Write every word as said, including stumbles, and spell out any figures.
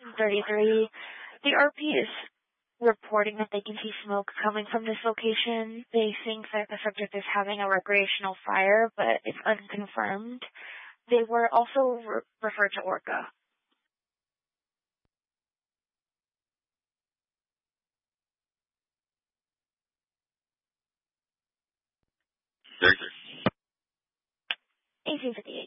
thirty-three. The R P is reporting that they can see smoke coming from this location. They think that the subject is having a recreational fire, but it's unconfirmed. They were also re- referred to Orca. Very good. eighteen fifty-eight.